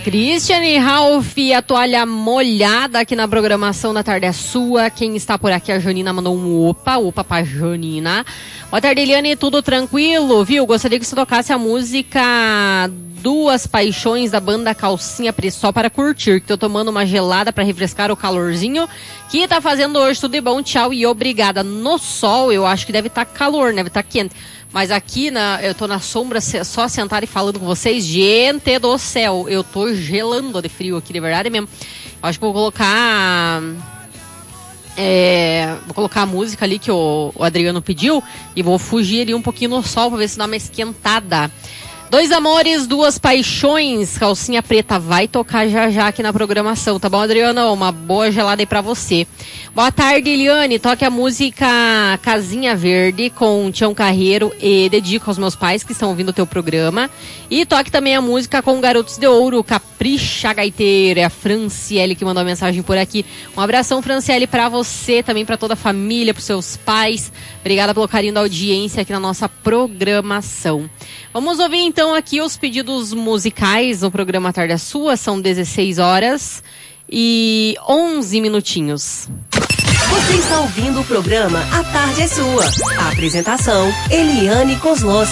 Cristiane Ralph, a toalha molhada aqui na programação da Tarde é Sua. Quem está por aqui, a Janina mandou um opa pra Janina. Boa tarde, Eliane, tudo tranquilo, viu? Gostaria que você tocasse a música Duas Paixões da banda Calcinha Preta, só para curtir, que tô tomando uma gelada para refrescar o calorzinho que tá fazendo hoje. Tudo de bom, tchau e obrigada. No sol, eu acho que deve estar calor, deve estar quente. Mas aqui, eu tô na sombra só sentada e falando com vocês. Gente do céu, eu tô gelando de frio aqui, de verdade mesmo. Eu acho que vou colocar a música ali que o Adriano pediu e vou fugir ali um pouquinho no sol pra ver se dá uma esquentada. Dois Amores, Duas Paixões, Calcinha Preta vai tocar já aqui na programação, tá bom, Adriana? Uma boa gelada aí pra você. Boa tarde, Eliane, toque a música Casinha Verde com Tião Carreiro e dedico aos meus pais que estão ouvindo o teu programa. E toque também a música com Garotos de Ouro, Capricha Gaiteira, é a Franciele que mandou a mensagem por aqui. Um abração, Franciele, pra você, também pra toda a família, pros seus pais. Obrigada pelo carinho da audiência aqui na nossa programação. Vamos ouvir então aqui os pedidos musicais no programa Tarde é Sua. São 16 horas e 11 minutinhos. Você está ouvindo o programa A Tarde é Sua. A apresentação, Eliane Kozlowski.